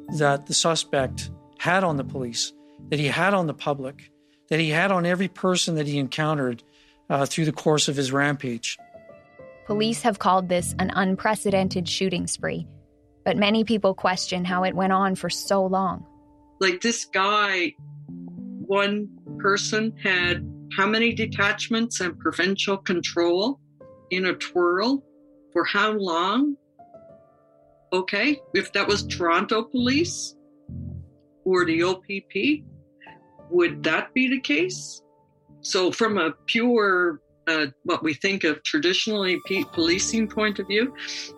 that the suspect had on the police, that he had on the public, that he had on every person that he encountered through the course of his rampage. Police have called this an unprecedented shooting spree, but many people question how it went on for so long. Like this guy, one person had how many detachments and provincial control in a twirl? For how long? Okay, if that was Toronto police or the OPP, would that be the case? So from a pure, what we think of traditionally policing point of view,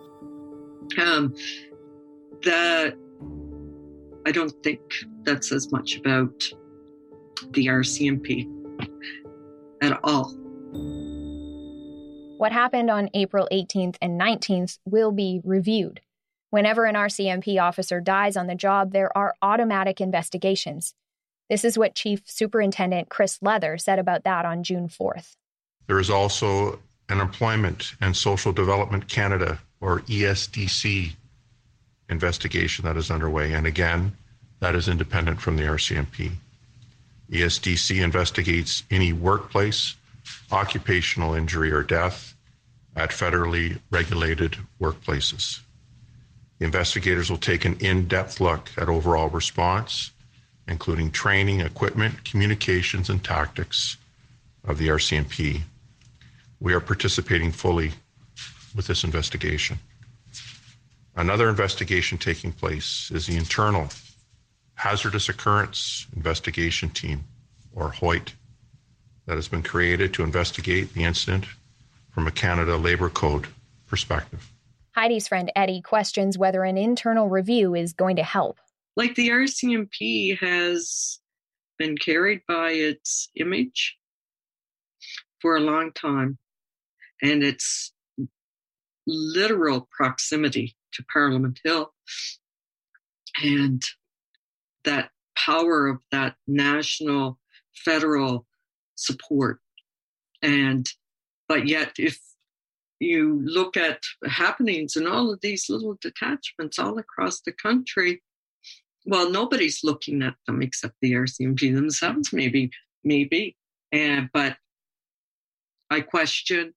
that I don't think that says much about the RCMP at all. What happened on April 18th and 19th will be reviewed. Whenever an RCMP officer dies on the job, there are automatic investigations. This is what Chief Superintendent Chris Leather said about that on June 4th. There is also an Employment and Social Development Canada, or ESDC, investigation that is underway. And again, that is independent from the RCMP. ESDC investigates any workplace, occupational injury or death at federally regulated workplaces. The investigators will take an in-depth look at overall response, including training, equipment, communications, and tactics of the RCMP. We are participating fully with this investigation. Another investigation taking place is the internal Hazardous Occurrence Investigation Team, or HOIT, that has been created to investigate the incident from a Canada Labour Code perspective. Heidi's friend Eddie questions whether an internal review is going to help. Like the RCMP has been carried by its image for a long time, and its literal proximity to Parliament Hill and that power of that national federal support. But yet, if you look at happenings in all of these little detachments all across the country, well, nobody's looking at them except the RCMP themselves, maybe. But I question.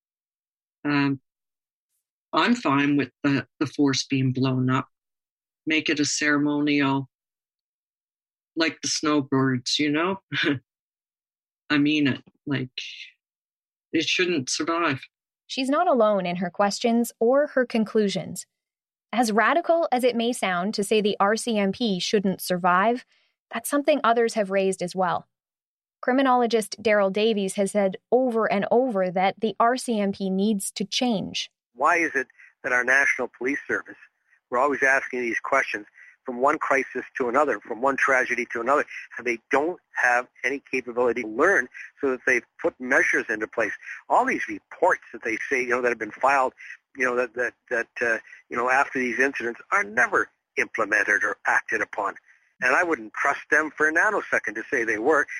I'm fine with the force being blown up. Make it a ceremonial, like the snowbirds, you know? I mean it. Like, it shouldn't survive. She's not alone in her questions or her conclusions. As radical as it may sound to say the RCMP shouldn't survive, that's something others have raised as well. Criminologist Daryl Davies has said over and over that the RCMP needs to change. Why is it that our National Police Service, we're always asking these questions from one crisis to another, from one tragedy to another, and they don't have any capability to learn so that they've put measures into place. All these reports that they say, that have been filed, after these incidents are never implemented or acted upon. And I wouldn't trust them for a nanosecond to say they were.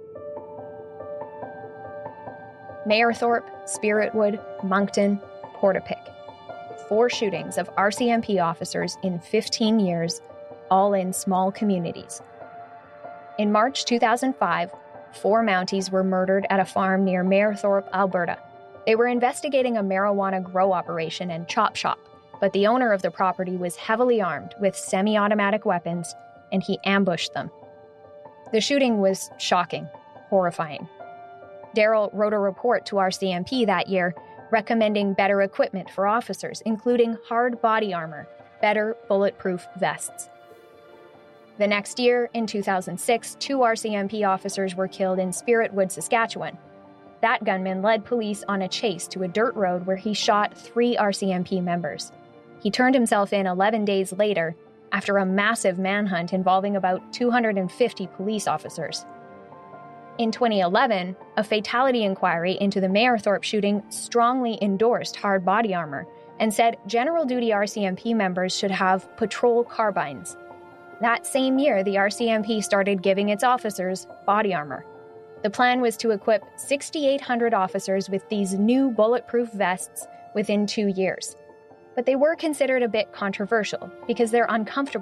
Mayerthorpe, Spiritwood, Moncton, Portapique. 4 shootings of RCMP officers in 15 years, all in small communities. In March 2005, 4 Mounties were murdered at a farm near Mayerthorpe, Alberta. They were investigating a marijuana grow operation and chop shop, but the owner of the property was heavily armed with semi-automatic weapons, and he ambushed them. The shooting was shocking, horrifying. Daryl wrote a report to RCMP that year recommending better equipment for officers, including hard body armor, better bulletproof vests. The next year, in 2006, 2 RCMP officers were killed in Spiritwood, Saskatchewan. That gunman led police on a chase to a dirt road where he shot 3 RCMP members. He turned himself in 11 days later after a massive manhunt involving about 250 police officers. In 2011, a fatality inquiry into the Mayerthorpe shooting strongly endorsed hard body armor and said general duty RCMP members should have patrol carbines. That same year, the RCMP started giving its officers body armor. The plan was to equip 6,800 officers with these new bulletproof vests within 2 years. But they were considered a bit controversial because they're uncomfortable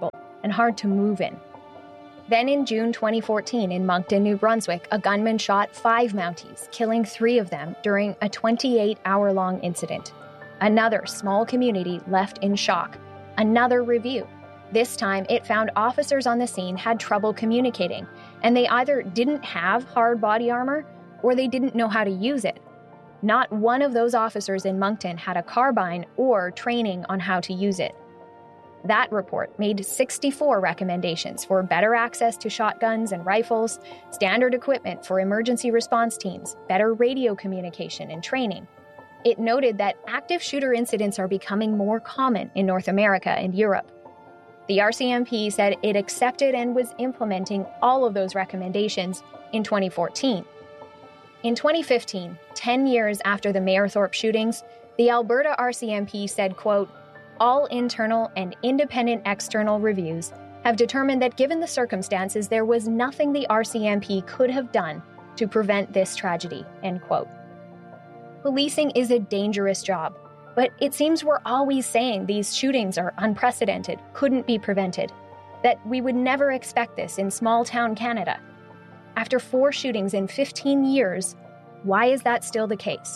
and hard to move in. Then in June 2014 in Moncton, New Brunswick, a gunman shot 5 Mounties, killing 3 of them during a 28-hour-long incident. Another small community left in shock. Another review. This time, it found officers on the scene had trouble communicating, and they either didn't have hard body armor or they didn't know how to use it. Not one of those officers in Moncton had a carbine or training on how to use it. That report made 64 recommendations for better access to shotguns and rifles, standard equipment for emergency response teams, better radio communication and training. It noted that active shooter incidents are becoming more common in North America and Europe. The RCMP said it accepted and was implementing all of those recommendations in 2014. In 2015, 10 years after the Mayerthorpe shootings, the Alberta RCMP said, quote, "All internal and independent external reviews have determined that given the circumstances, there was nothing the RCMP could have done to prevent this tragedy," end quote. Policing is a dangerous job, but it seems we're always saying these shootings are unprecedented, couldn't be prevented, that we would never expect this in small-town Canada. After 4 shootings in 15 years, why is that still the case?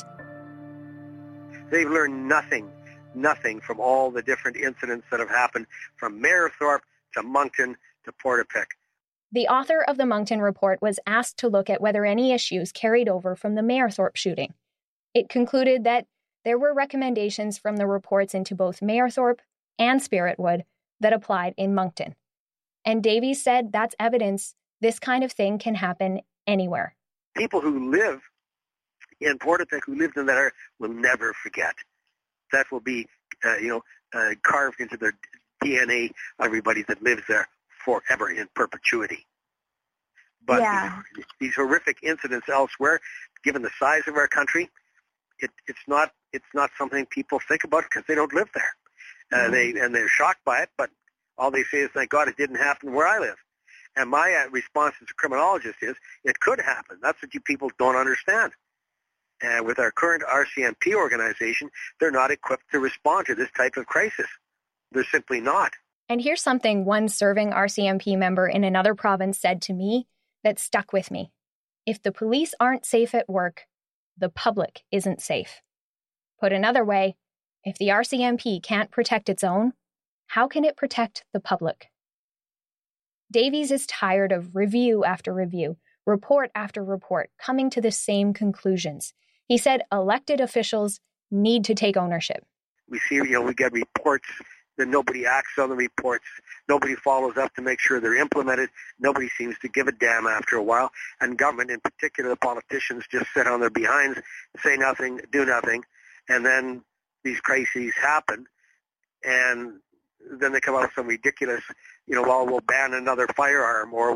They've learned nothing from all the different incidents that have happened from Mayerthorpe to Moncton to Portapique. The author of the Moncton report was asked to look at whether any issues carried over from the Mayerthorpe shooting. It concluded that there were recommendations from the reports into both Mayerthorpe and Spiritwood that applied in Moncton. And Davies said that's evidence this kind of thing can happen anywhere. People who live in Portapique, who lived in that area, will never forget. That will be, carved into their DNA, everybody that lives there forever in perpetuity. But these horrific incidents elsewhere, given the size of our country, it's not something people think about because they don't live there. They're shocked by it, but all they say is, "Thank God it didn't happen where I live." And my response as a criminologist is, it could happen. That's what you people don't understand. And with our current RCMP organization, they're not equipped to respond to this type of crisis. They're simply not. And here's something one serving RCMP member in another province said to me that stuck with me. If the police aren't safe at work, the public isn't safe. Put another way, if the RCMP can't protect its own, how can it protect the public? Davies is tired of review after review, report after report, coming to the same conclusions. He said elected officials need to take ownership. We see, we get reports, that nobody acts on the reports. Nobody follows up to make sure they're implemented. Nobody seems to give a damn after a while. And government, in particular, the politicians, just sit on their behinds, say nothing, do nothing. And then these crises happen. And then they come out with some ridiculous, we'll ban another firearm, or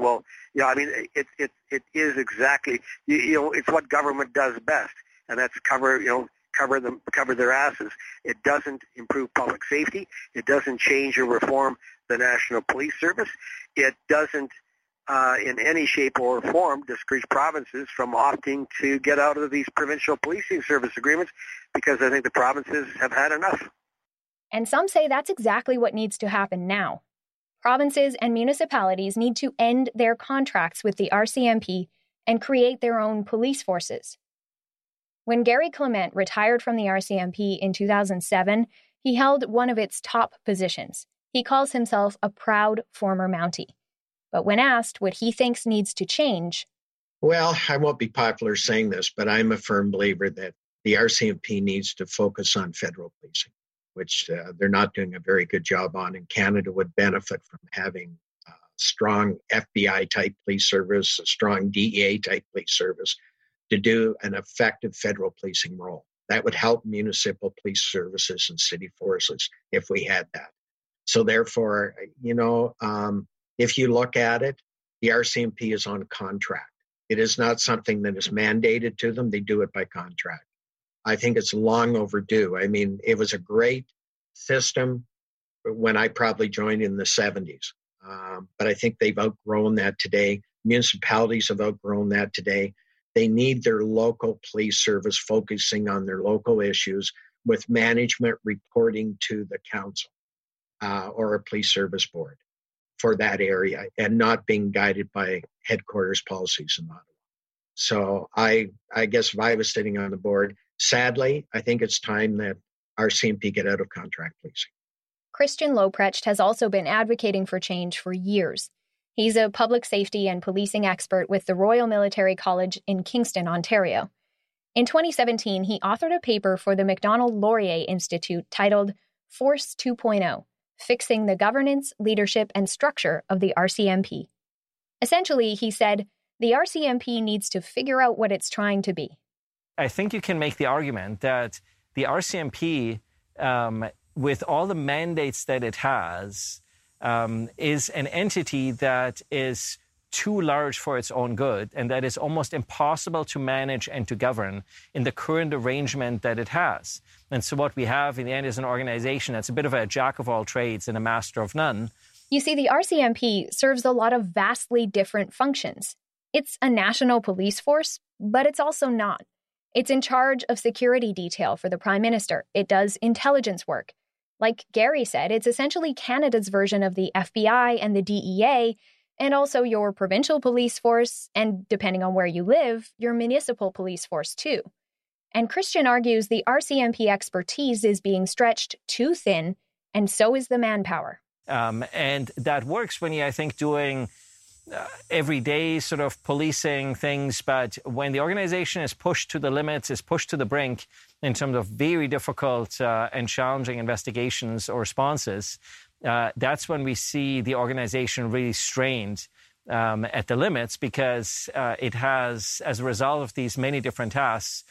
it is exactly, it's what government does best, and that's cover their asses. It doesn't improve public safety. It doesn't change or reform the National Police Service. It doesn't, in any shape or form, discourage provinces from opting to get out of these provincial policing service agreements, because I think the provinces have had enough. And some say that's exactly what needs to happen now. Provinces and municipalities need to end their contracts with the RCMP and create their own police forces. When Gary Clement retired from the RCMP in 2007, he held one of its top positions. He calls himself a proud former Mountie. But when asked what he thinks needs to change... Well, I won't be popular saying this, but I'm a firm believer that the RCMP needs to focus on federal policing, which they're not doing a very good job on, and Canada would benefit from having a strong FBI-type police service, a strong DEA-type police service, to do an effective federal policing role. That would help municipal police services and city forces if we had that. So therefore, if you look at it, the RCMP is on contract. It is not something that is mandated to them. They do it by contract. I think it's long overdue. I mean, it was a great system when I probably joined in the 70s. But I think they've outgrown that today. Municipalities have outgrown that today. They need their local police service focusing on their local issues, with management reporting to the council or a police service board. for that area and not being guided by headquarters policies in Ottawa. So I guess if I was sitting on the board, sadly, I think it's time that RCMP get out of contract policing. Christian Lobrecht has also been advocating for change for years. He's a public safety and policing expert with the Royal Military College in Kingston, Ontario. In 2017, he authored a paper for the Macdonald-Laurier Institute titled Force 2.0, Fixing the Governance, Leadership, and Structure of the RCMP. Essentially, he said, the RCMP needs to figure out what it's trying to be. I think you can make the argument that the RCMP, with all the mandates that it has, is an entity that is too large for its own good and that is almost impossible to manage and to govern in the current arrangement that it has. And so what we have in the end is an organization that's a bit of a jack of all trades and a master of none. You see, the RCMP serves a lot of vastly different functions. It's a national police force, but it's also not. It's in charge of security detail for the Prime Minister. It does intelligence work. Like Gary said, it's essentially Canada's version of the FBI and the DEA, and also your provincial police force, and depending on where you live, your municipal police force too. And Christian argues the RCMP expertise is being stretched too thin, and so is the manpower. And that works when you're, I think, doing everyday sort of policing things, but when the organization is pushed to the limits, is pushed to the brink in terms of very difficult and challenging investigations or responses, that's when we see the organization really strained at the limits, because it has, as a result of these many different tasks,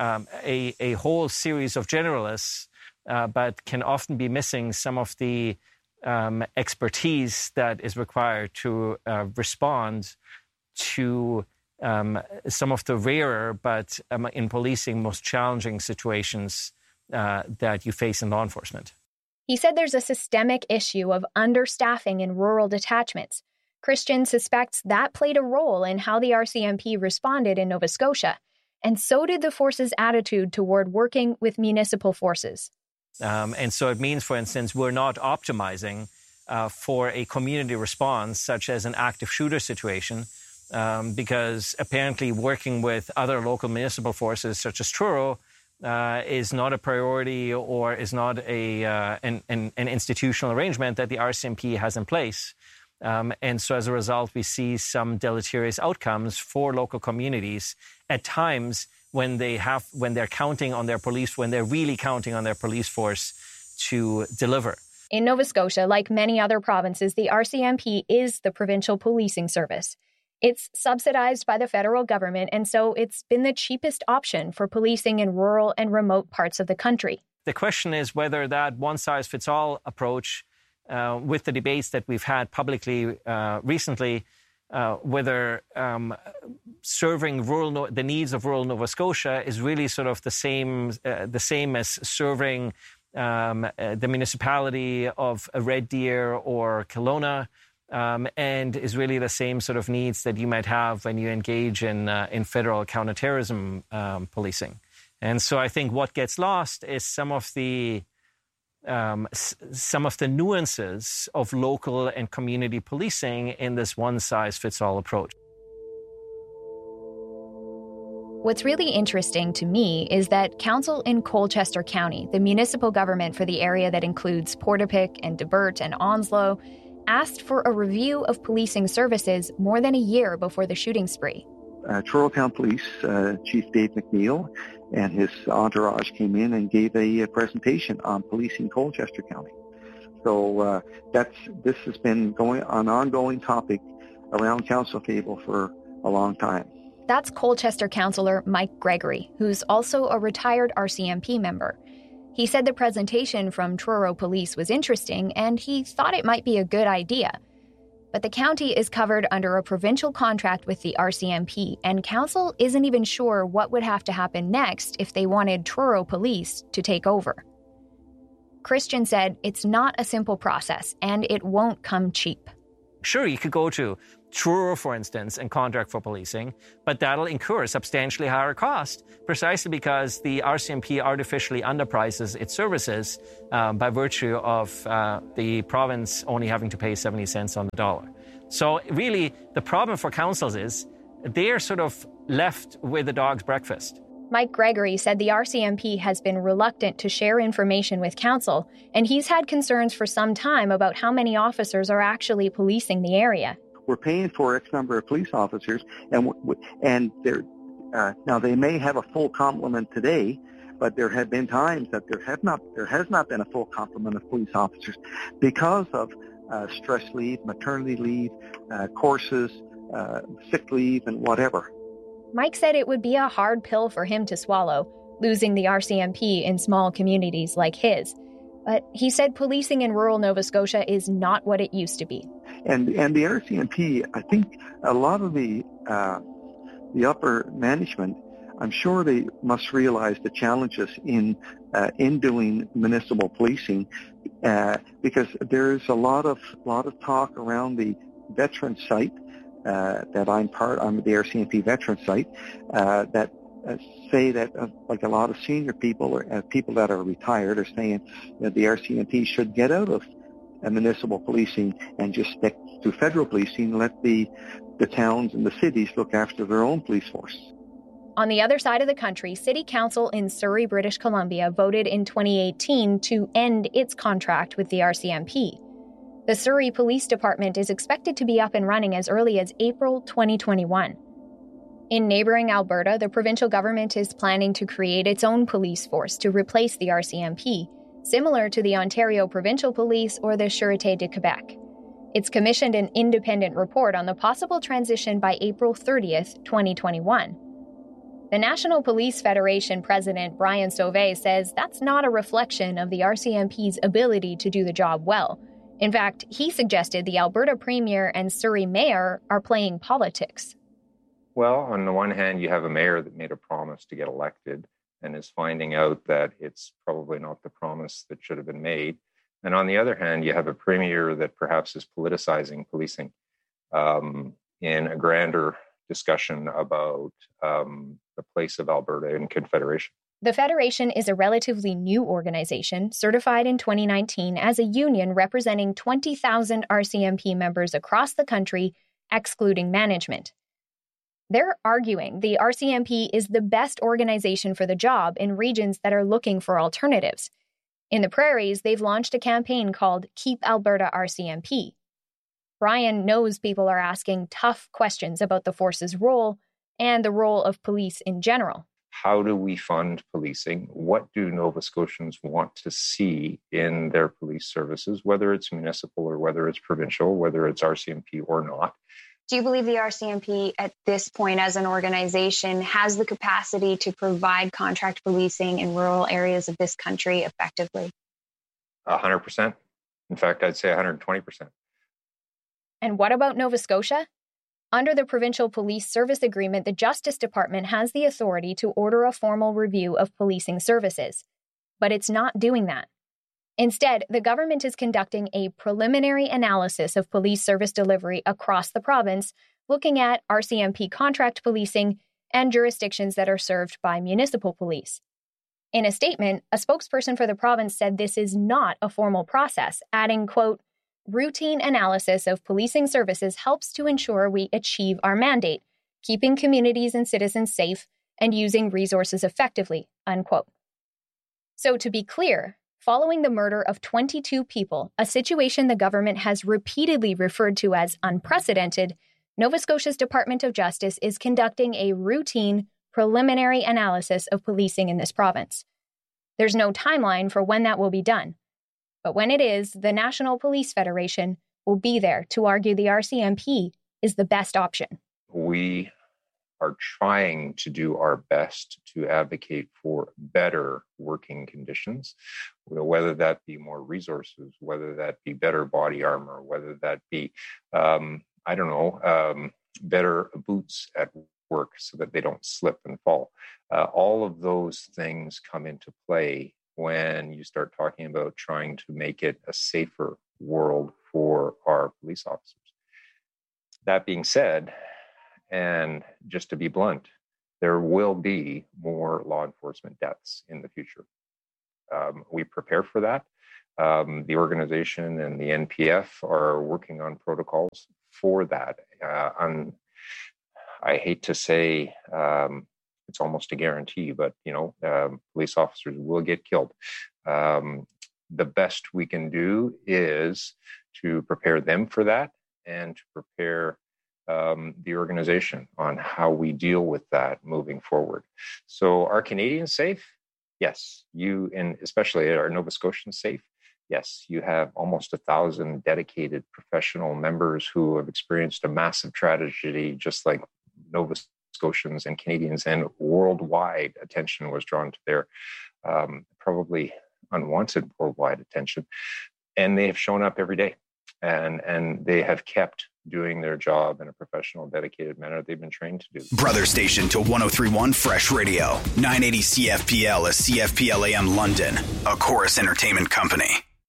a whole series of generalists, but can often be missing some of the expertise that is required to respond to some of the rarer but in policing most challenging situations that you face in law enforcement. He said there's a systemic issue of understaffing in rural detachments. Christian suspects that played a role in how the RCMP responded in Nova Scotia, and so did the force's attitude toward working with municipal forces. And so it means, for instance, we're not optimizing for a community response, such as an active shooter situation, because apparently working with other local municipal forces, such as Truro, is not a priority or is not an institutional arrangement that the RCMP has in place. And so as a result, we see some deleterious outcomes for local communities at times when they're counting on their police, when they're really counting on their police force to deliver. In Nova Scotia, like many other provinces, the RCMP is the provincial policing service. It's subsidized by the federal government, and so it's been the cheapest option for policing in rural and remote parts of the country. The question is whether that one-size-fits-all approach, with the debates that we've had publicly recently, whether serving the needs of rural Nova Scotia is really sort of the same as serving the municipality of Red Deer or Kelowna, and is really the same sort of needs that you might have when you engage in federal counterterrorism policing. And so I think what gets lost is some of the nuances of local and community policing in this one-size-fits-all approach. What's really interesting to me is that council in Colchester County, the municipal government for the area that includes Portapique and Debert and Onslow, asked for a review of policing services more than a year before the shooting spree. Truro Town Police Chief Dave McNeil and his entourage came in and gave a presentation on policing Colchester County. So this has been an ongoing topic around council table for a long time. That's Colchester councillor Mike Gregory, who's also a retired RCMP member. He said the presentation from Truro Police was interesting and he thought it might be a good idea. But the county is covered under a provincial contract with the RCMP, and council isn't even sure what would have to happen next if they wanted Truro Police to take over. Christian said it's not a simple process and it won't come cheap. Sure, you could go to Truro, for instance, and contract for policing, but that'll incur a substantially higher cost, precisely because the RCMP artificially underprices its services by virtue of the province only having to pay 70 cents on the dollar. So really, the problem for councils is they're sort of left with the dog's breakfast. Mike Gregory said the RCMP has been reluctant to share information with council, and he's had concerns for some time about how many officers are actually policing the area. We're paying for X number of police officers, and they're now they may have a full complement today, but there have been times that there has not been a full complement of police officers because of stress leave, maternity leave, courses, sick leave, and whatever. Mike said it would be a hard pill for him to swallow, losing the RCMP in small communities like his. But he said policing in rural Nova Scotia is not what it used to be. And the RCMP, I think a lot of the upper management, I'm sure they must realize the challenges in doing municipal policing, because there's a lot of talk around the veteran site. That I'm the RCMP veteran site, that say that like a lot of senior people or people that are retired are saying that the RCMP should get out of municipal policing and just stick to federal policing, let the towns and the cities look after their own police force. On the other side of the country, City Council in Surrey, British Columbia voted in 2018 to end its contract with the RCMP. The Surrey Police Department is expected to be up and running as early as April 2021. In neighboring Alberta, the provincial government is planning to create its own police force to replace the RCMP, similar to the Ontario Provincial Police or the Sûreté de Québec. It's commissioned an independent report on the possible transition by April 30th, 2021. The National Police Federation president Brian Sauvé says that's not a reflection of the RCMP's ability to do the job well. In fact, he suggested the Alberta Premier and Surrey Mayor are playing politics. Well, on the one hand, you have a mayor that made a promise to get elected and is finding out that it's probably not the promise that should have been made. And on the other hand, you have a premier that perhaps is politicizing policing in a grander discussion about the place of Alberta in Confederation. The Federation is a relatively new organization, certified in 2019 as a union representing 20,000 RCMP members across the country, excluding management. They're arguing the RCMP is the best organization for the job in regions that are looking for alternatives. In the prairies, they've launched a campaign called Keep Alberta RCMP. Brian knows people are asking tough questions about the force's role and the role of police in general. How do we fund policing? What do Nova Scotians want to see in their police services, whether it's municipal or whether it's provincial, whether it's RCMP or not? Do you believe the RCMP at this point as an organization has the capacity to provide contract policing in rural areas of this country effectively? 100%. In fact, I'd say 120%. And what about Nova Scotia? Under the Provincial Police Service Agreement, the Justice Department has the authority to order a formal review of policing services. But it's not doing that. Instead, the government is conducting a preliminary analysis of police service delivery across the province, looking at RCMP contract policing and jurisdictions that are served by municipal police. In a statement, a spokesperson for the province said this is not a formal process, adding, quote, "Routine analysis of policing services helps to ensure we achieve our mandate, keeping communities and citizens safe and using resources effectively," unquote. So to be clear, following the murder of 22 people, a situation the government has repeatedly referred to as unprecedented, Nova Scotia's Department of Justice is conducting a routine preliminary analysis of policing in this province. There's no timeline for when that will be done. But when it is, the National Police Federation will be there to argue the RCMP is the best option. We are trying to do our best to advocate for better working conditions, whether that be more resources, whether that be better body armor, whether that be, better boots at work so that they don't slip and fall. All of those things come into play when you start talking about trying to make it a safer world for our police officers. That being said, and just to be blunt, there will be more law enforcement deaths in the future. We prepare for that. The organization and the NPF are working on protocols for that. I hate to say it's almost a guarantee, but police officers will get killed. The best we can do is to prepare them for that and to prepare the organization on how we deal with that moving forward. So are Canadians safe? Yes. And especially are Nova Scotians safe? Yes. You have almost 1,000 dedicated professional members who have experienced a massive tragedy, just like Nova Scotians and Canadians, and worldwide attention was drawn to their probably unwanted worldwide attention. And they have shown up every day, and they have kept doing their job in a professional, dedicated manner they've been trained to do. Brother station to 103.1 Fresh Radio, 980 CFPL is CFPL AM London, a Chorus Entertainment company.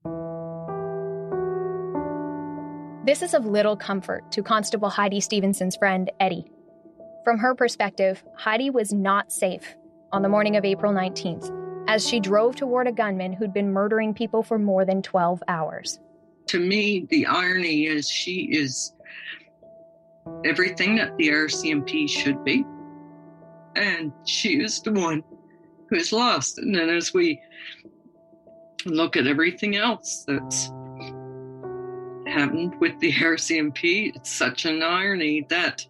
This is of little comfort to Constable Heidi Stevenson's friend, Eddie. From her perspective, Heidi was not safe on the morning of April 19th as she drove toward a gunman who'd been murdering people for more than 12 hours. To me, the irony is she is everything that the RCMP should be, and she is the one who is lost. And then as we look at everything else that's happened with the RCMP, it's such an irony that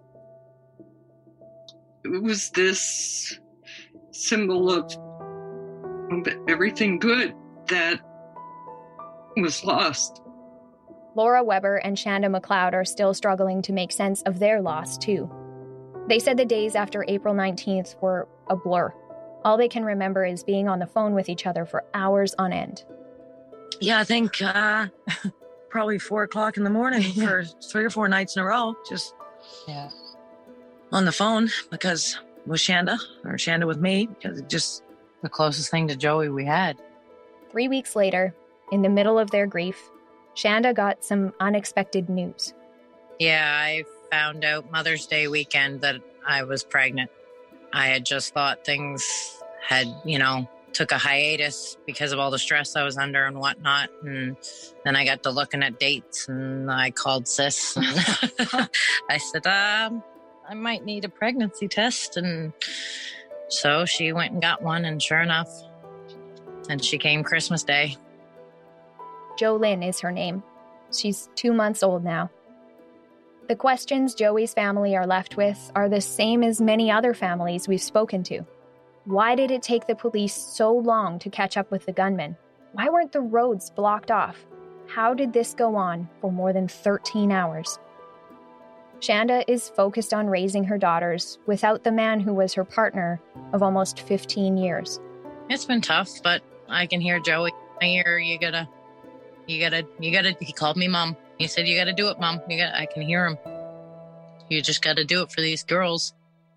it was this symbol of everything good that was lost. Laura Weber and Shanda McLeod are still struggling to make sense of their loss, too. They said the days after April 19th were a blur. All they can remember is being on the phone with each other for hours on end. Yeah, I think probably 4 o'clock in the morning for 3 or 4 nights in a row, just on the phone, because with Shanda, or Shanda with me, because it just the closest thing to Joey we had. 3 weeks later, in the middle of their grief, Shanda got some unexpected news. Yeah, I found out Mother's Day weekend that I was pregnant. I had just thought things had, took a hiatus because of all the stress I was under and whatnot. And then I got to looking at dates and I called Sis. And I said, I might need a pregnancy test. And so she went and got one, and sure enough, and she came Christmas Day. Jolynn is her name. She's 2 months old now. The questions Joey's family are left with are the same as many other families we've spoken to. Why did it take the police so long to catch up with the gunman? Why weren't the roads blocked off? How did this go on for more than 13 hours? Shanda is focused on raising her daughters without the man who was her partner of almost 15 years. It's been tough, but I can hear Joey. I hear you gotta, he called me Mom. He said, you gotta do it, Mom. I can hear him. You just gotta do it for these girls.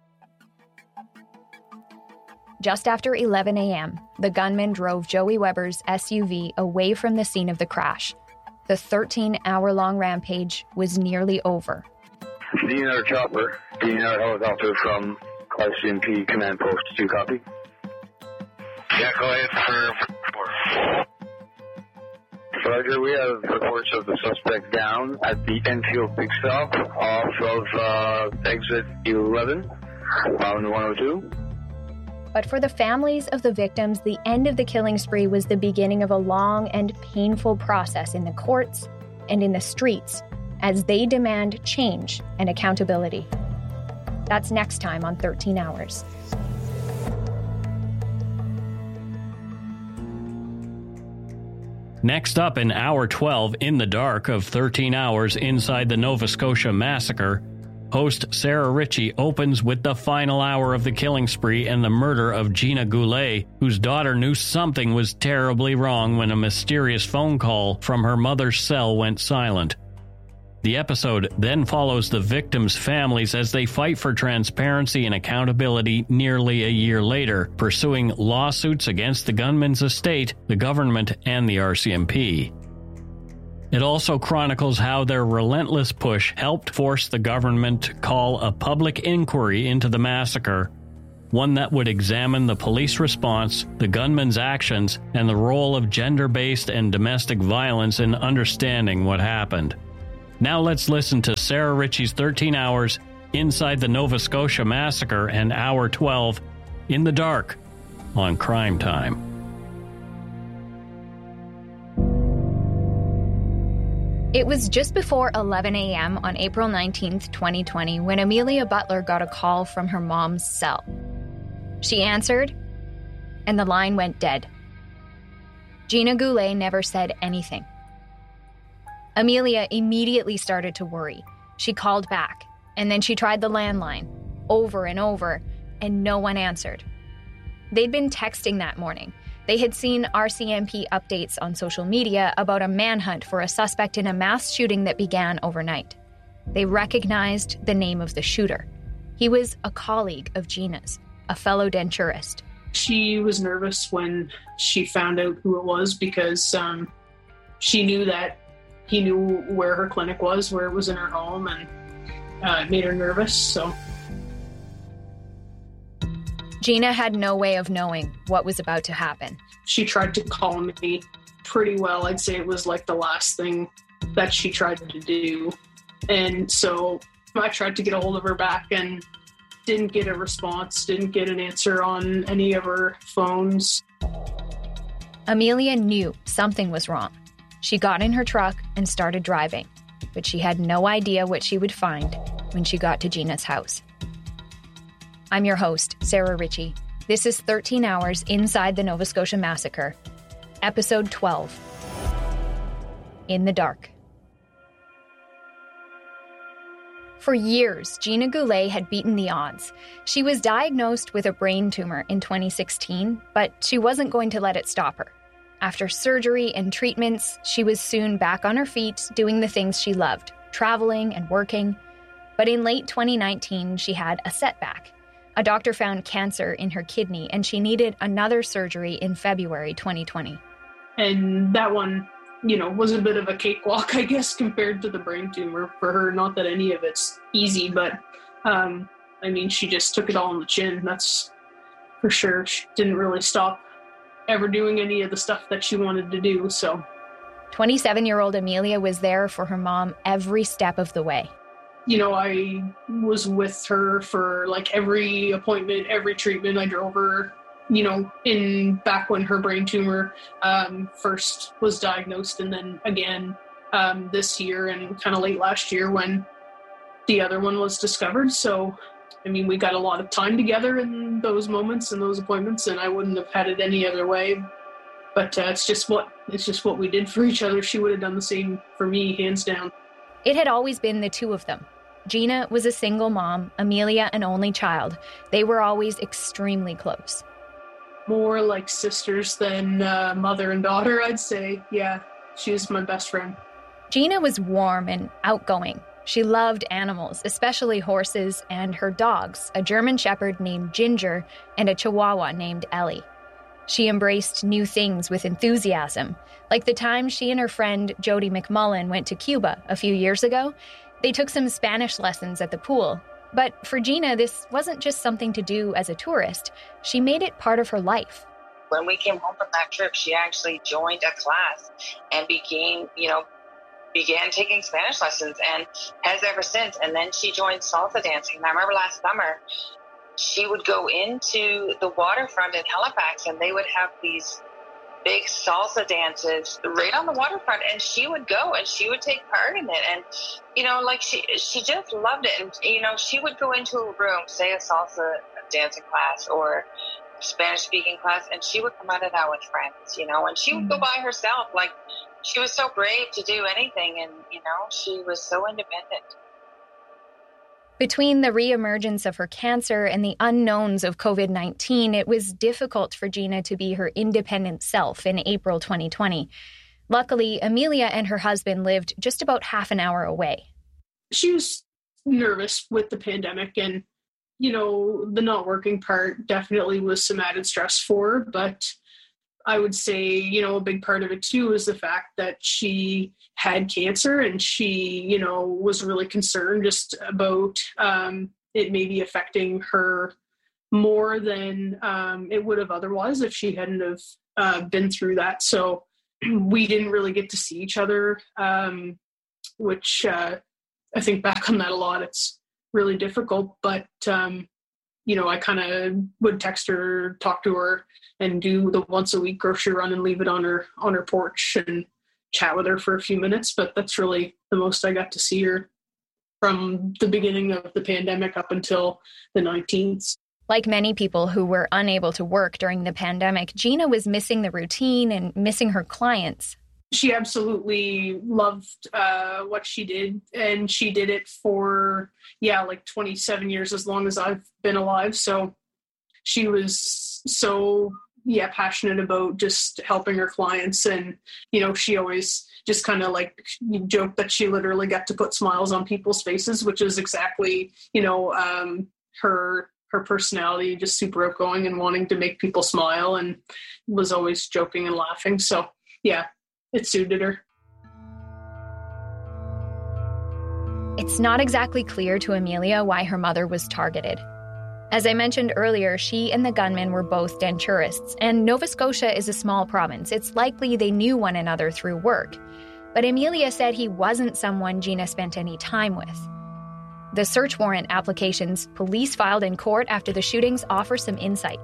Just after 11 a.m., the gunman drove Joey Weber's SUV away from the scene of the crash. The 13-hour-long rampage was nearly over. DNR Chopper, DNR helicopter from RCMP Command Post 2, copy. Yeah, go ahead for Roger, we have reports of the suspect down at the Enfield Big Stop off of exit 11 on 102. But for the families of the victims, the end of the killing spree was the beginning of a long and painful process in the courts and in the streets as they demand change and accountability. That's next time on 13 Hours. Next up in Hour 12, in the dark of 13 Hours inside the Nova Scotia massacre, host Sarah Ritchie opens with the final hour of the killing spree and the murder of Gina Goulet, whose daughter knew something was terribly wrong when a mysterious phone call from her mother's cell went silent. The episode then follows the victims' families as they fight for transparency and accountability nearly a year later, pursuing lawsuits against the gunman's estate, the government, and the RCMP. It also chronicles how their relentless push helped force the government to call a public inquiry into the massacre, one that would examine the police response, the gunman's actions, and the role of gender-based and domestic violence in understanding what happened. Now let's listen to Sarah Ritchie's 13 Hours Inside the Nova Scotia Massacre and Hour 12 In the Dark on Crime Time. It was just before 11 a.m. on April 19th, 2020, when Amelia Butler got a call from her mom's cell. She answered, and the line went dead. Gina Goulet never said anything. Amelia immediately started to worry. She called back, and then she tried the landline over and over, and no one answered. They'd been texting that morning. They had seen RCMP updates on social media about a manhunt for a suspect in a mass shooting that began overnight. They recognized the name of the shooter. He was a colleague of Gina's, a fellow denturist. She was nervous when she found out who it was because she knew that he knew where her clinic was, where it was in her home, and it made her nervous, so. Gina had no way of knowing what was about to happen. She tried to call me pretty well. I'd say it was like the last thing that she tried to do. And so I tried to get a hold of her back and didn't get a response, didn't get an answer on any of her phones. Amelia knew something was wrong. She got in her truck and started driving, but she had no idea what she would find when she got to Gina's house. I'm your host, Sarah Ritchie. This is 13 Hours Inside the Nova Scotia Massacre, Episode 12, In the Dark. For years, Gina Goulet had beaten the odds. She was diagnosed with a brain tumor in 2016, but she wasn't going to let it stop her. After surgery and treatments, she was soon back on her feet doing the things she loved, traveling and working. But in late 2019, she had a setback. A doctor found cancer in her kidney, and she needed another surgery in February 2020. And that one, was a bit of a cakewalk, I guess, compared to the brain tumor for her. Not that any of it's easy, but, she just took it all on the chin. That's for sure. She didn't really stop ever doing any of the stuff that she wanted to do, so. 27-year-old Amelia was there for her mom every step of the way. I was with her for like every appointment, every treatment. I drove her, in back when her brain tumor first was diagnosed, and then again this year and kind of late last year when the other one was discovered. So, we got a lot of time together in those moments and those appointments, and I wouldn't have had it any other way. But it's just what we did for each other. She would have done the same for me, hands down. It had always been the two of them. Gina was a single mom, Amelia an only child. They were always extremely close. More like sisters than mother and daughter, I'd say. Yeah, she was my best friend. Gina was warm and outgoing. She loved animals, especially horses, and her dogs, a German Shepherd named Ginger and a Chihuahua named Ellie. She embraced new things with enthusiasm, like the time she and her friend Jody McMullen went to Cuba a few years ago. They took some Spanish lessons at the pool. But for Gina, this wasn't just something to do as a tourist. She made it part of her life. When we came home from that trip, she actually joined a class and began taking Spanish lessons and has ever since. And then she joined salsa dancing. And I remember last summer, she would go into the waterfront in Halifax and they would have these big salsa dances right on the waterfront, and she would go and she would take part in it. And, she just loved it. And, she would go into a room, say a salsa dancing class or Spanish speaking class, and she would come out of that with friends, and she would go by herself. Like, she was so brave to do anything, and, she was so independent. Between the reemergence of her cancer and the unknowns of COVID-19, it was difficult for Gina to be her independent self in April 2020. Luckily, Amelia and her husband lived just about half an hour away. She was nervous with the pandemic, and, the not working part definitely was some added stress for her, but I would say, a big part of it too is the fact that she had cancer, and she, was really concerned just about it maybe affecting her more than it would have otherwise if she hadn't have been through that. So we didn't really get to see each other, which I think back on that a lot. It's really difficult, but I kind of would text her, talk to her, and do the once a week grocery run and leave it on her porch and chat with her for a few minutes. But that's really the most I got to see her from the beginning of the pandemic up until the 19th. Like many people who were unable to work during the pandemic, Gina was missing the routine and missing her clients. She absolutely loved what she did, and she did it for, 27 years, as long as I've been alive. So she was so, passionate about just helping her clients. And, she always just kind of joked that she literally got to put smiles on people's faces, which is exactly, her personality, just super outgoing and wanting to make people smile, and was always joking and laughing. So, it suited her. It's not exactly clear to Amelia why her mother was targeted. As I mentioned earlier, she and the gunman were both denturists, and Nova Scotia is a small province. It's likely they knew one another through work. But Amelia said he wasn't someone Gina spent any time with. The search warrant applications police filed in court after the shootings offer some insight.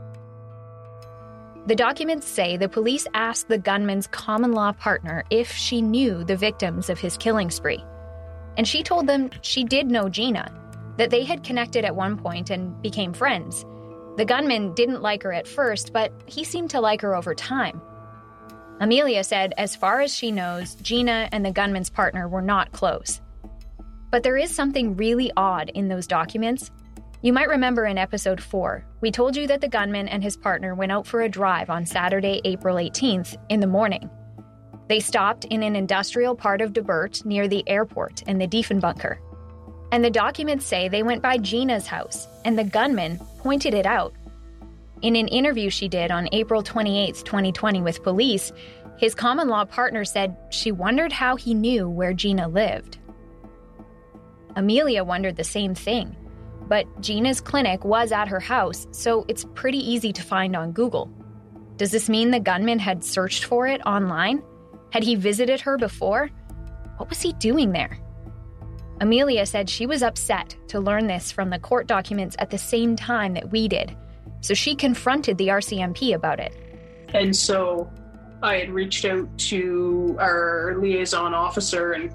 The documents say the police asked the gunman's common-law partner if she knew the victims of his killing spree. And she told them she did know Gina, that they had connected at one point and became friends. The gunman didn't like her at first, but he seemed to like her over time. Amelia said, as far as she knows, Gina and the gunman's partner were not close. But there is something really odd in those documents. You might remember in episode 4, we told you that the gunman and his partner went out for a drive on Saturday, April 18th, in the morning. They stopped in an industrial part of Debert near the airport and the Diefenbunker. And the documents say they went by Gina's house, and the gunman pointed it out. In an interview she did on April 28, 2020 with police, his common-law partner said she wondered how he knew where Gina lived. Amelia wondered the same thing, but Gina's clinic was at her house, so it's pretty easy to find on Google. Does this mean the gunman had searched for it online? Had he visited her before? What was he doing there? Amelia said she was upset to learn this from the court documents at the same time that we did, so she confronted the RCMP about it. And so I had reached out to our liaison officer and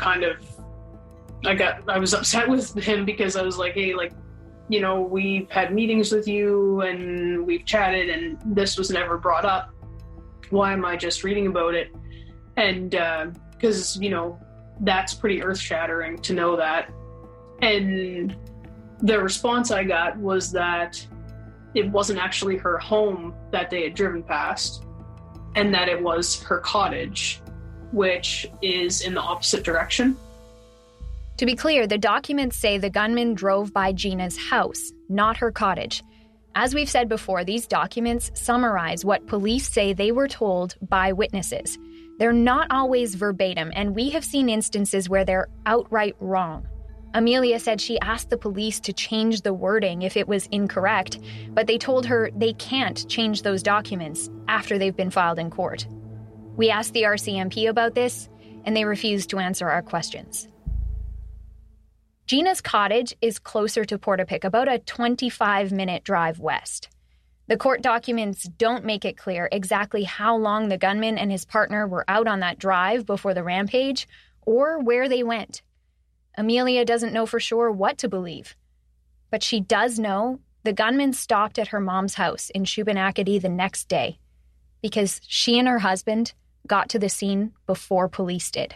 I was upset with him because I was like, hey, we've had meetings with you and we've chatted and this was never brought up. Why am I just reading about it? And because, that's pretty earth-shattering to know that. And the response I got was that it wasn't actually her home that they had driven past, and that it was her cottage, which is in the opposite direction. To be clear, the documents say the gunman drove by Gina's house, not her cottage. As we've said before, these documents summarize what police say they were told by witnesses. They're not always verbatim, and we have seen instances where they're outright wrong. Amelia said she asked the police to change the wording if it was incorrect, but they told her they can't change those documents after they've been filed in court. We asked the RCMP about this, and they refused to answer our questions. Gina's cottage is closer to Portapic, about a 25-minute drive west. The court documents don't make it clear exactly how long the gunman and his partner were out on that drive before the rampage, or where they went. Amelia doesn't know for sure what to believe. But she does know the gunman stopped at her mom's house in Shubenacadie the next day, because she and her husband got to the scene before police did.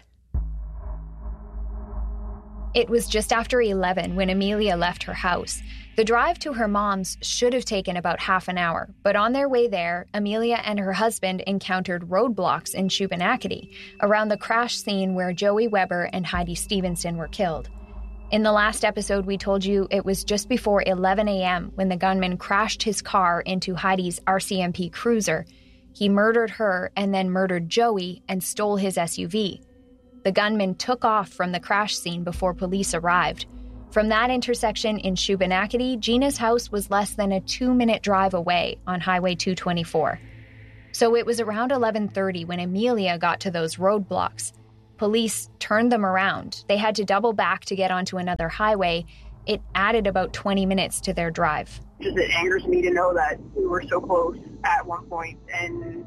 It was just after 11 when Amelia left her house. The drive to her mom's should have taken about half an hour, but on their way there, Amelia and her husband encountered roadblocks in Shubenacadie, around the crash scene where Joey Weber and Heidi Stevenson were killed. In the last episode, we told you it was just before 11 a.m. when the gunman crashed his car into Heidi's RCMP cruiser, He murdered her and then murdered Joey and stole his SUV. The gunman took off from the crash scene before police arrived. From that intersection in Shubenacadie, Gina's house was less than a 2-minute drive away on Highway 224. So it was around 11:30 when Amelia got to those roadblocks. Police turned them around. They had to double back to get onto another highway. It added about 20 minutes to their drive. It angers me to know that we were so close at one point, and,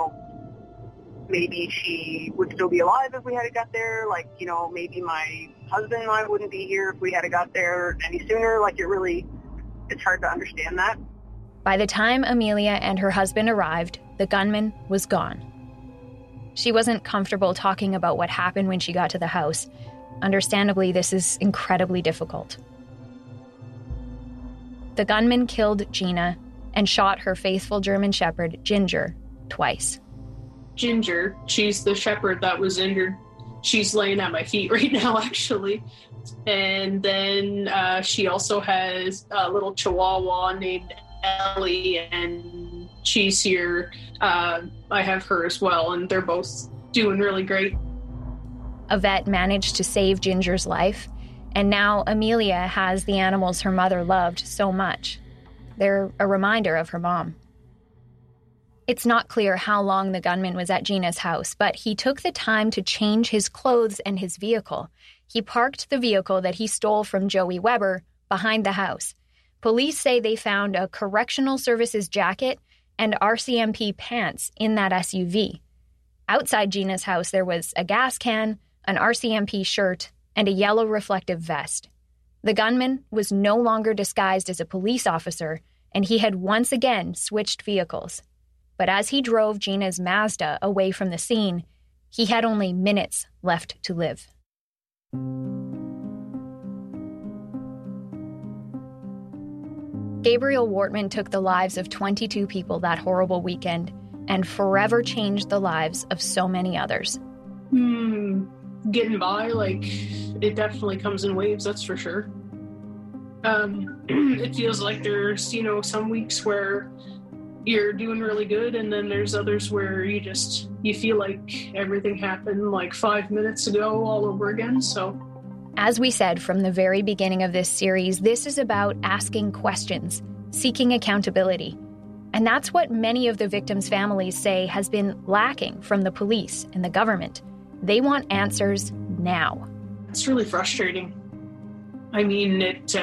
maybe she would still be alive if we had got there. Maybe my husband and I wouldn't be here if we had got there any sooner. It's hard to understand that. By the time Amelia and her husband arrived, the gunman was gone. She wasn't comfortable talking about what happened when she got to the house. Understandably, this is incredibly difficult. The gunman killed Gina and shot her faithful German Shepherd, Ginger, twice. Ginger, she's the shepherd that was injured. She's laying at my feet right now, actually. And then she also has a little chihuahua named Ellie, and she's here. I have her as well, and they're both doing really great. A vet managed to save Ginger's life, and now Amelia has the animals her mother loved so much. They're a reminder of her mom. It's not clear how long the gunman was at Gina's house, but he took the time to change his clothes and his vehicle. He parked the vehicle that he stole from Joey Weber behind the house. Police say they found a correctional services jacket and RCMP pants in that SUV. Outside Gina's house, there was a gas can, an RCMP shirt, and a yellow reflective vest. The gunman was no longer disguised as a police officer, and he had once again switched vehicles. But as he drove Gina's Mazda away from the scene, he had only minutes left to live. Gabriel Wortman took the lives of 22 people that horrible weekend and forever changed the lives of so many others. Getting by, it definitely comes in waves, that's for sure. It feels like there's, some weeks where you're doing really good, and then there's others where you feel like everything happened 5 minutes ago all over again. So, as we said from the very beginning of this series, this is about asking questions, seeking accountability. And that's what many of the victims' families say has been lacking from the police and the government. They want answers now. It's really frustrating. I mean,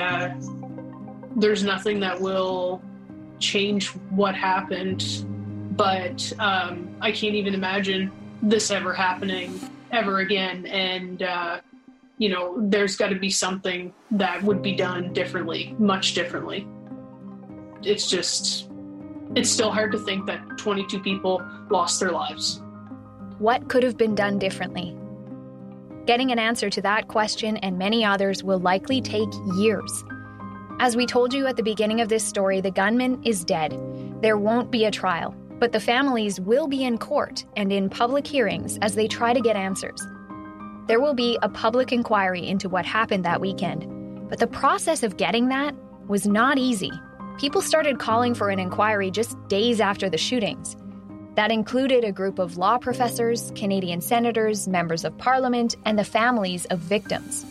there's nothing that will change what happened, but I can't even imagine this ever happening ever again. And, there's got to be something that would be done differently, much differently. It's still hard to think that 22 people lost their lives. What could have been done differently? Getting an answer to that question and many others will likely take years. As we told you at the beginning of this story, the gunman is dead. There won't be a trial, but the families will be in court and in public hearings as they try to get answers. There will be a public inquiry into what happened that weekend, but the process of getting that was not easy. People started calling for an inquiry just days after the shootings. That included a group of law professors, Canadian senators, members of parliament, and the families of victims.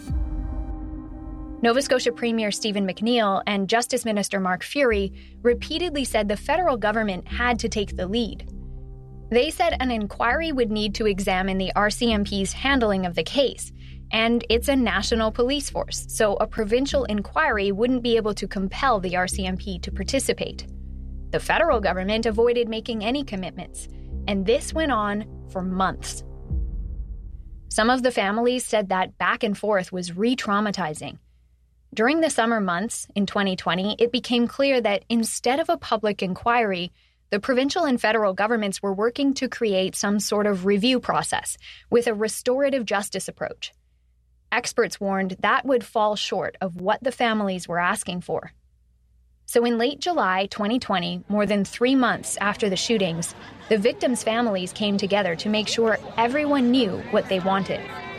Nova Scotia Premier Stephen McNeil and Justice Minister Mark Fury repeatedly said the federal government had to take the lead. They said an inquiry would need to examine the RCMP's handling of the case, and it's a national police force, so a provincial inquiry wouldn't be able to compel the RCMP to participate. The federal government avoided making any commitments, and this went on for months. Some of the families said that back and forth was re-traumatizing. During the summer months in 2020, it became clear that instead of a public inquiry, the provincial and federal governments were working to create some sort of review process with a restorative justice approach. Experts warned that would fall short of what the families were asking for. So in late July 2020, more than 3 months after the shootings, the victims' families came together to make sure everyone knew what they wanted.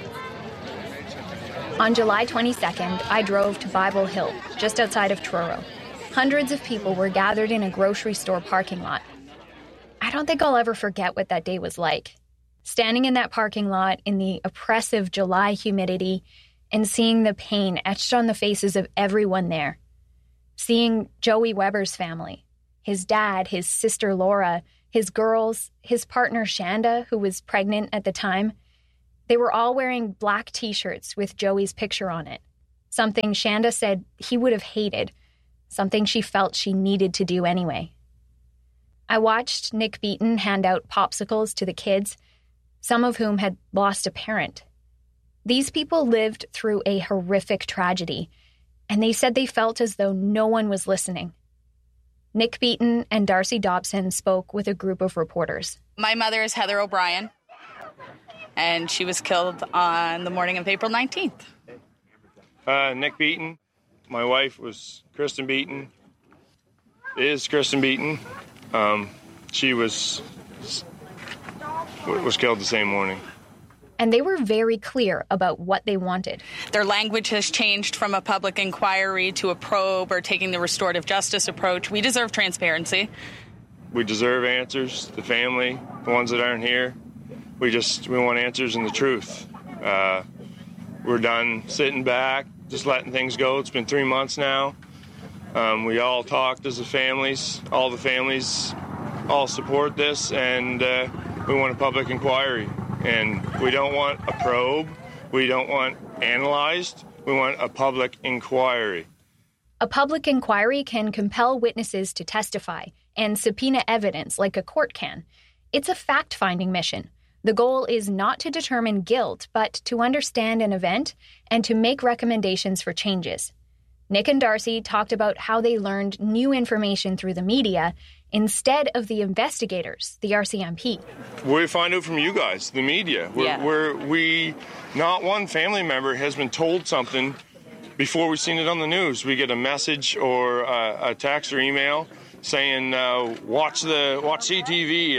On July 22nd, I drove to Bible Hill, just outside of Truro. Hundreds of people were gathered in a grocery store parking lot. At don't think I'll ever forget what that day was like. Standing in that parking lot in the oppressive July humidity and seeing the pain etched on the faces of everyone there. Seeing Joey Weber's family, his dad, his sister Laura, his girls, his partner Shanda, who was pregnant at the time. They were all wearing black t-shirts with Joey's picture on it. Something Shanda said he would have hated. Something she felt she needed to do anyway. I watched Nick Beaton hand out popsicles to the kids, some of whom had lost a parent. These people lived through a horrific tragedy, and they said they felt as though no one was listening. Nick Beaton and Darcy Dobson spoke with a group of reporters. My mother is Heather O'Brien, and she was killed on the morning of April 19th. Nick Beaton. My wife was Kristen Beaton. Is Kristen Beaton. She was killed the same morning. And they were very clear about what they wanted. Their language has changed from a public inquiry to a probe or taking the restorative justice approach. We deserve transparency. We deserve answers. The family, the ones that aren't here, we want answers and the truth. We're done sitting back, just letting things go. It's been 3 months now. We all talked as the families. All the families all support this, and we want a public inquiry. And we don't want a probe. We don't want analyzed. We want a public inquiry. A public inquiry can compel witnesses to testify and subpoena evidence like a court can. It's a fact-finding mission. The goal is not to determine guilt, but to understand an event and to make recommendations for changes. Nick and Darcy talked about how they learned new information through the media instead of the investigators, the RCMP. We find out from you guys, the media. Not one family member has been told something before we've seen it on the news. We get a message or a text or email saying, watch CTV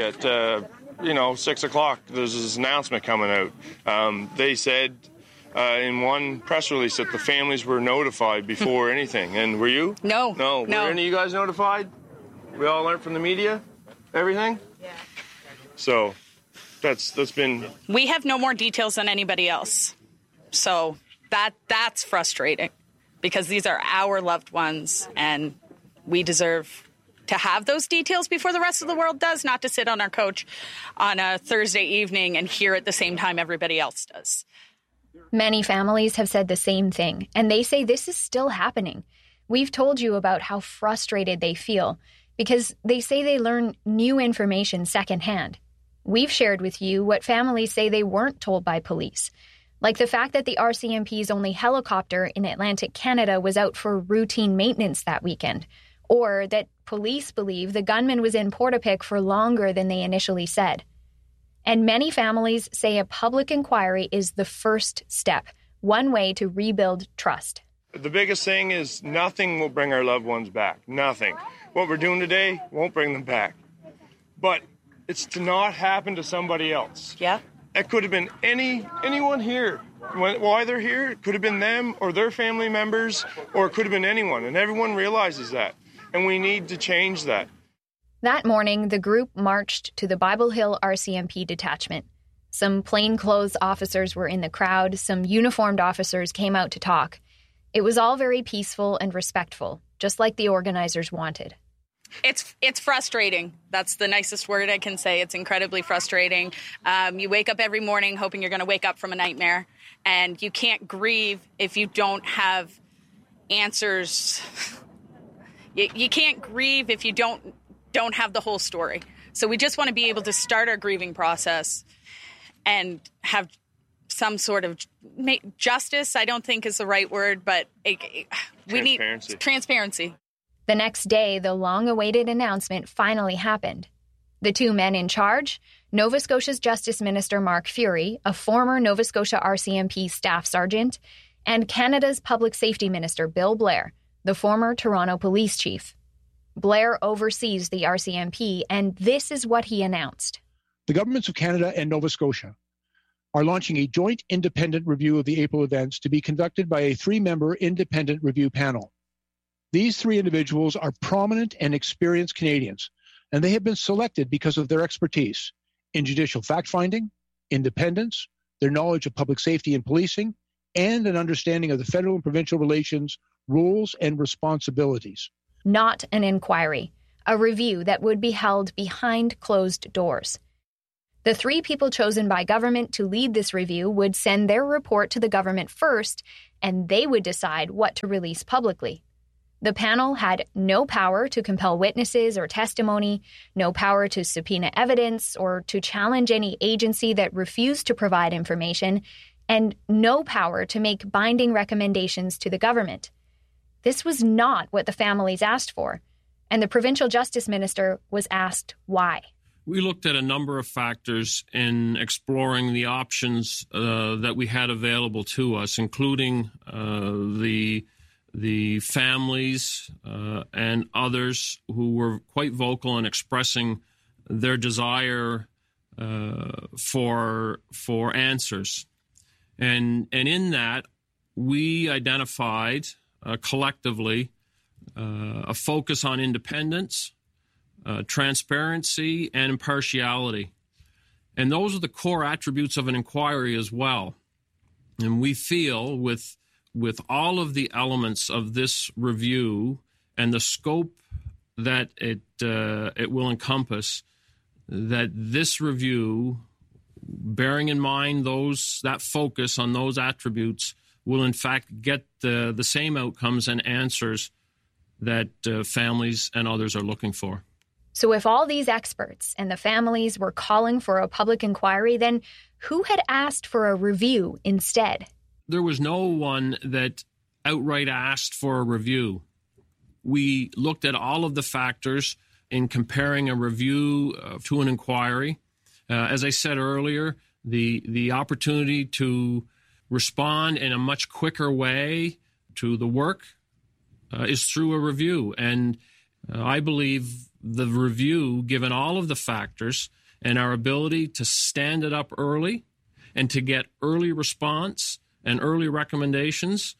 at 6 o'clock. There's this announcement coming out. They said in one press release that the families were notified before anything. And were you? No. Were any of you guys notified? We all learned from the media? Everything? Yeah. So that's been... We have no more details than anybody else. So that's frustrating because these are our loved ones and we deserve to have those details before the rest of the world does, not to sit on our couch on a Thursday evening and hear at the same time everybody else does. Many families have said the same thing, and they say this is still happening. We've told you about how frustrated they feel because they say they learn new information secondhand. We've shared with you what families say they weren't told by police, like the fact that the RCMP's only helicopter in Atlantic Canada was out for routine maintenance that weekend, or that police believe the gunman was in Portapique for longer than they initially said. And many families say a public inquiry is the first step, one way to rebuild trust. The biggest thing is nothing will bring our loved ones back. Nothing. What we're doing today won't bring them back. But it's to not happen to somebody else. Yeah. It could have been anyone here. Why they're here, it could have been them or their family members, or it could have been anyone. And everyone realizes that. And we need to change that. That morning, the group marched to the Bible Hill RCMP detachment. Some plainclothes officers were in the crowd. Some uniformed officers came out to talk. It was all very peaceful and respectful, just like the organizers wanted. It's frustrating. That's the nicest word I can say. It's incredibly frustrating. You wake up every morning hoping you're going to wake up from a nightmare, and you can't grieve if you don't have answers. You can't grieve if you don't have the whole story. So we just want to be able to start our grieving process and have some sort of justice. I don't think is the right word, but we need transparency. The next day, the long-awaited announcement finally happened. The two men in charge, Nova Scotia's Justice Minister Mark Fury, a former Nova Scotia RCMP staff sergeant, and Canada's Public Safety Minister Bill Blair, the former Toronto police chief. Blair oversees the RCMP, and this is what he announced. The governments of Canada and Nova Scotia are launching a joint independent review of the April events to be conducted by a 3-member independent review panel. These 3 individuals are prominent and experienced Canadians, and they have been selected because of their expertise in judicial fact-finding, independence, their knowledge of public safety and policing, and an understanding of the federal and provincial relations, rules, and responsibilities. Not an inquiry, a review that would be held behind closed doors. The 3 people chosen by government to lead this review would send their report to the government first, and they would decide what to release publicly. The panel had no power to compel witnesses or testimony, no power to subpoena evidence or to challenge any agency that refused to provide information, and no power to make binding recommendations to the government. This was not what the families asked for, and the provincial justice minister was asked why. We looked at a number of factors in exploring the options that we had available to us, including the families and others who were quite vocal in expressing their desire for answers. And in that, we identified collectively a focus on independence, transparency, and impartiality. And those are the core attributes of an inquiry as well. And we feel with all of the elements of this review and the scope that it will encompass, that this review, bearing in mind that focus on those attributes, will in fact get the same outcomes and answers that families and others are looking for. So if all these experts and the families were calling for a public inquiry, then who had asked for a review instead? There was no one that outright asked for a review. We looked at all of the factors in comparing a review to an inquiry. As I said earlier, the opportunity to respond in a much quicker way to the work is through a review. And I believe the review, given all of the factors and our ability to stand it up early and to get early response and early recommendations,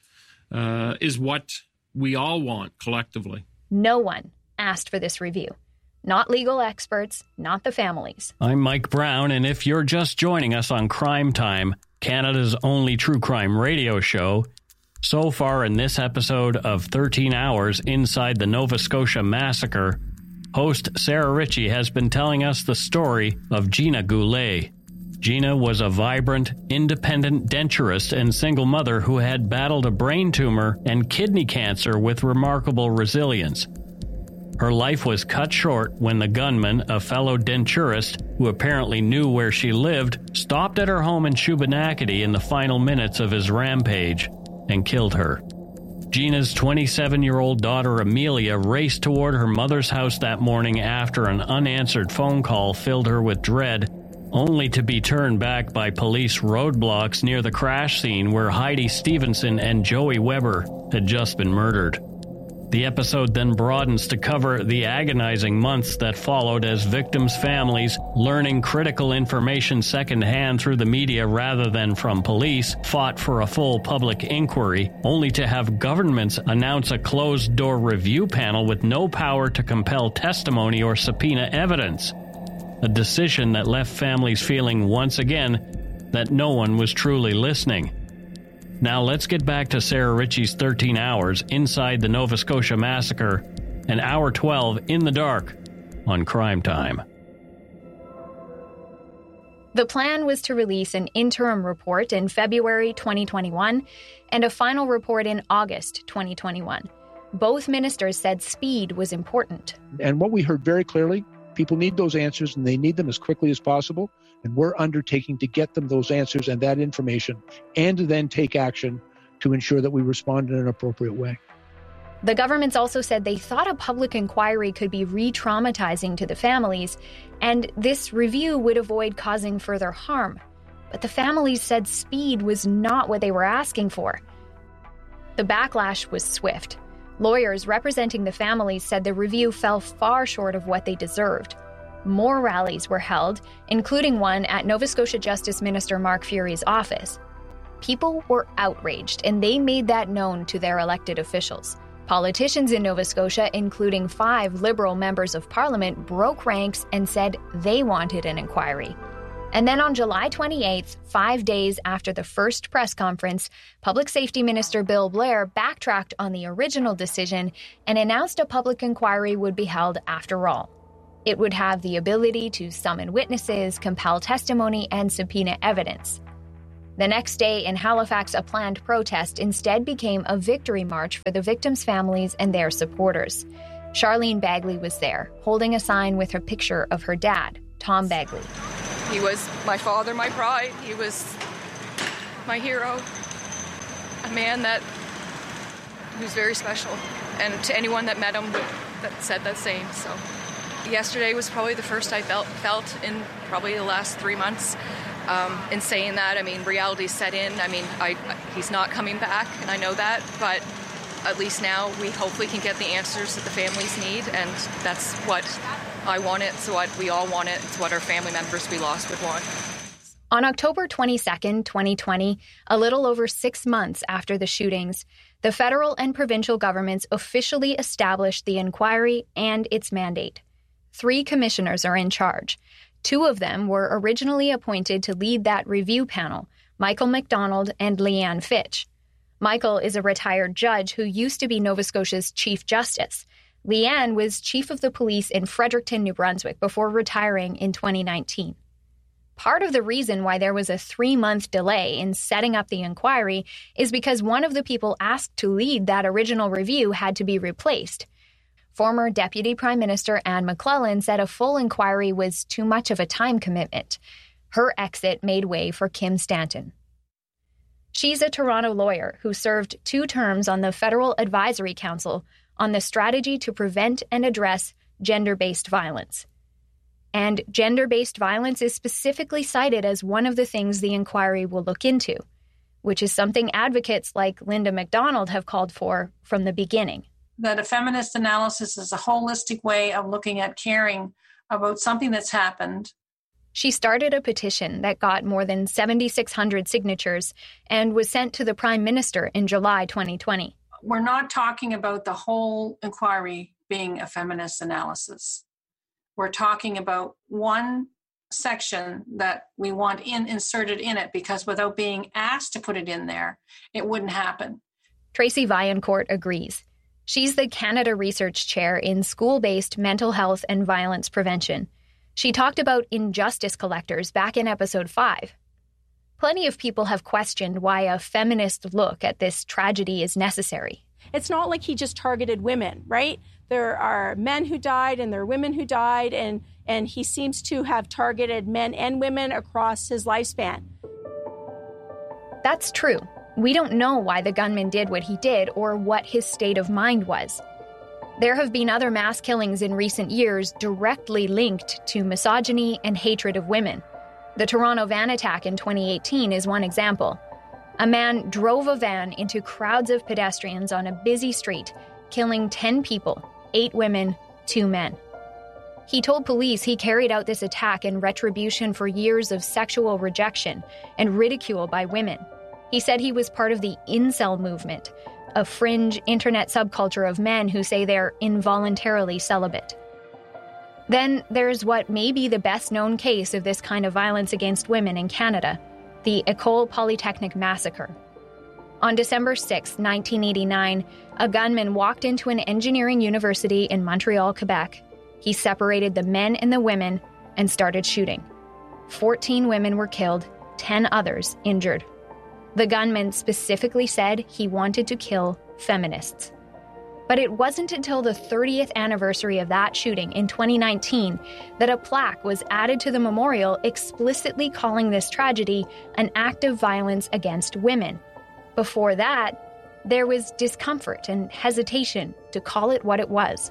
is what we all want collectively. No one asked for this review. Not legal experts, not the families. I'm Mike Brown, and if you're just joining us on Crime Time, Canada's only true crime radio show, so far in this episode of 13 Hours Inside the Nova Scotia Massacre, host Sarah Ritchie has been telling us the story of Gina Goulet. Gina was a vibrant, independent denturist and single mother who had battled a brain tumor and kidney cancer with remarkable resilience. Her life was cut short when the gunman, a fellow denturist who apparently knew where she lived, stopped at her home in Shubenacadie in the final minutes of his rampage and killed her. Gina's 27-year-old daughter Amelia raced toward her mother's house that morning after an unanswered phone call filled her with dread, only to be turned back by police roadblocks near the crash scene where Heidi Stevenson and Joey Weber had just been murdered. The episode then broadens to cover the agonizing months that followed as victims' families, learning critical information secondhand through the media rather than from police, fought for a full public inquiry, only to have governments announce a closed-door review panel with no power to compel testimony or subpoena evidence. A decision that left families feeling once again that no one was truly listening. Now let's get back to Sarah Ritchie's 13 Hours Inside the Nova Scotia Massacre and Hour 12 in the Dark on Crime Time. The plan was to release an interim report in February 2021 and a final report in August 2021. Both ministers said speed was important. And what we heard very clearly, people need those answers and they need them as quickly as possible. And we're undertaking to get them those answers and that information and to then take action to ensure that we respond in an appropriate way. The governments also said they thought a public inquiry could be re-traumatizing to the families, and this review would avoid causing further harm. But the families said speed was not what they were asking for. The backlash was swift. Lawyers representing the families said the review fell far short of what they deserved. More rallies were held, including one at Nova Scotia Justice Minister Mark Fury's office. People were outraged, and they made that known to their elected officials. Politicians in Nova Scotia, including 5 Liberal members of Parliament, broke ranks and said they wanted an inquiry. And then on July 28th, 5 days after the first press conference, Public Safety Minister Bill Blair backtracked on the original decision and announced a public inquiry would be held after all. It would have the ability to summon witnesses, compel testimony, and subpoena evidence. The next day in Halifax, a planned protest instead became a victory march for the victims' families and their supporters. Charlene Bagley was there, holding a sign with a picture of her dad, Tom Bagley. He was my father, my pride. He was my hero. A man who's very special. And to anyone that met him that said the same. So yesterday was probably the first I felt in probably the last 3 months. In saying that, I mean, reality set in. I mean, he's not coming back, and I know that. But at least now we hopefully can get the answers that the families need, and that's what I want. It's what we all want. It's what our family members we lost would want. On October 22nd, 2020, a little over 6 months after the shootings, the federal and provincial governments officially established the inquiry and its mandate. 3 commissioners are in charge. 2 of them were originally appointed to lead that review panel, Michael McDonald and Leanne Fitch. Michael is a retired judge who used to be Nova Scotia's Chief Justice. Leanne was chief of the police in Fredericton, New Brunswick, before retiring in 2019. Part of the reason why there was a 3-month delay in setting up the inquiry is because one of the people asked to lead that original review had to be replaced. Former Deputy Prime Minister Anne McClellan said a full inquiry was too much of a time commitment. Her exit made way for Kim Stanton. She's a Toronto lawyer who served 2 terms on the Federal Advisory Council on the strategy to prevent and address gender-based violence. And gender-based violence is specifically cited as one of the things the inquiry will look into, which is something advocates like Linda McDonald have called for from the beginning. That a feminist analysis is a holistic way of looking at caring about something that's happened. She started a petition that got more than 7,600 signatures and was sent to the Prime Minister in July 2020. We're not talking about the whole inquiry being a feminist analysis. We're talking about one section that we want inserted in it, because without being asked to put it in there, it wouldn't happen. Tracy Vaillancourt agrees. She's the Canada Research Chair in School-Based Mental Health and Violence Prevention. She talked about injustice collectors back in episode 5. Plenty of people have questioned why a feminist look at this tragedy is necessary. It's not like he just targeted women, right? There are men who died and there are women who died, and he seems to have targeted men and women across his lifespan. That's true. We don't know why the gunman did what he did or what his state of mind was. There have been other mass killings in recent years directly linked to misogyny and hatred of women. The Toronto van attack in 2018 is one example. A man drove a van into crowds of pedestrians on a busy street, killing 10 people, 8 women, 2 men. He told police he carried out this attack in retribution for years of sexual rejection and ridicule by women. He said he was part of the incel movement, a fringe internet subculture of men who say they're involuntarily celibate. Then there's what may be the best-known case of this kind of violence against women in Canada, the École Polytechnique massacre. On December 6, 1989, a gunman walked into an engineering university in Montreal, Quebec. He separated the men and the women and started shooting. 14 women were killed, 10 others injured. The gunman specifically said he wanted to kill feminists. But it wasn't until the 30th anniversary of that shooting in 2019 that a plaque was added to the memorial explicitly calling this tragedy an act of violence against women. Before that, there was discomfort and hesitation to call it what it was.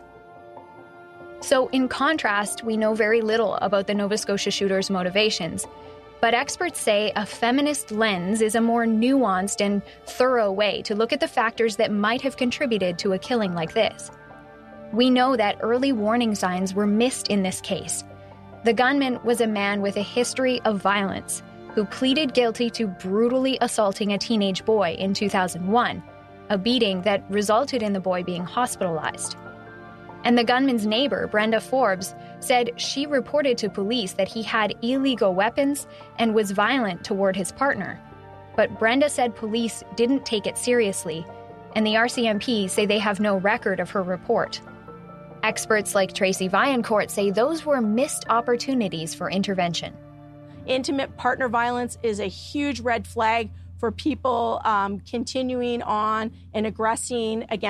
So in contrast, we know very little about the Nova Scotia shooter's motivations. But experts say a feminist lens is a more nuanced and thorough way to look at the factors that might have contributed to a killing like this. We know that early warning signs were missed in this case. The gunman was a man with a history of violence who pleaded guilty to brutally assaulting a teenage boy in 2001, a beating that resulted in the boy being hospitalized. And the gunman's neighbor, Brenda Forbes, said she reported to police that he had illegal weapons and was violent toward his partner. But Brenda said police didn't take it seriously, and the RCMP say they have no record of her report. Experts like Tracy Vaillancourt say those were missed opportunities for intervention. Intimate partner violence is a huge red flag for people continuing on and aggressing against